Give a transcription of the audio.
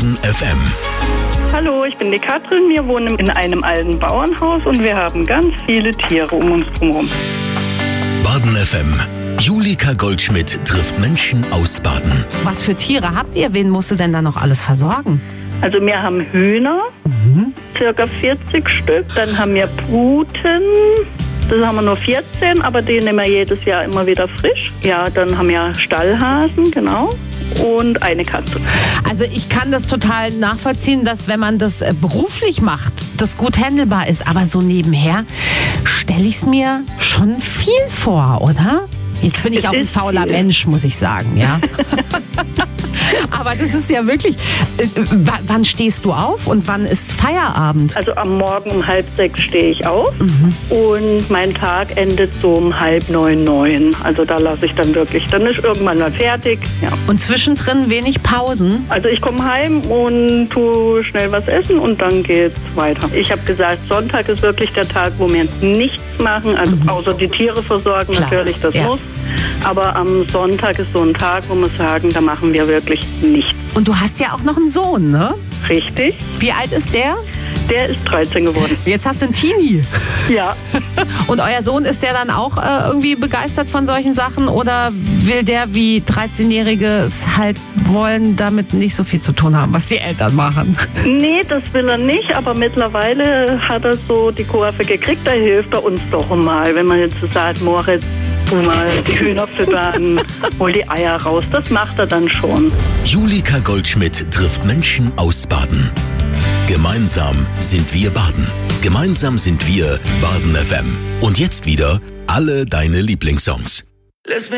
Baden FM. Hallo, ich bin die Katrin. Wir wohnen in einem alten Bauernhaus und wir haben ganz viele Tiere um uns herum. Baden FM. Julika Goldschmidt trifft Menschen aus Baden. Was für Tiere habt ihr? Wen musst du denn da noch alles versorgen? Also wir haben Hühner, circa 40 Stück. Dann haben wir Puten, das haben wir nur 14, aber die nehmen wir jedes Jahr immer wieder frisch. Ja, dann haben wir Stallhasen, genau. Und eine Katze. Also ich kann das total nachvollziehen, dass wenn man das beruflich macht, das gut handelbar ist. Aber so nebenher stelle ich es mir schon viel vor, oder? Jetzt bin ich auch ein fauler Mensch, muss ich sagen, ja. Aber das ist ja wirklich... wann stehst du auf und wann ist Feierabend? Also am Morgen um 8:30 stehe ich auf und mein Tag endet so um 8:30, 9. Also da lasse ich dann wirklich, dann ist irgendwann mal fertig. Ja. Und zwischendrin wenig Pausen? Also ich komme heim und tue schnell was essen und dann geht's weiter. Ich habe gesagt, Sonntag ist wirklich der Tag, wo wir nichts machen, also außer die Tiere versorgen. Klar. Natürlich, das muss. Aber am Sonntag ist so ein Tag, wo wir sagen, da machen wir wirklich nichts. Und du hast ja auch noch einen Sohn, ne? Richtig. Wie alt ist der? Der ist 13 geworden. Jetzt hast du einen Teenie. Ja. Und euer Sohn, ist der dann auch irgendwie begeistert von solchen Sachen oder will der wie 13-Jährige es halt wollen, damit nicht so viel zu tun haben, was die Eltern machen? Nee, das will er nicht, aber mittlerweile hat er so die Kurve gekriegt, da hilft er uns doch mal. Wenn man jetzt so sagt, Moritz, tu mal die Hühner füttern, hol die Eier raus, das macht er dann schon. Julika Goldschmidt trifft Menschen aus Baden. Gemeinsam sind wir Baden. Gemeinsam sind wir Baden FM. Und jetzt wieder alle deine Lieblingssongs.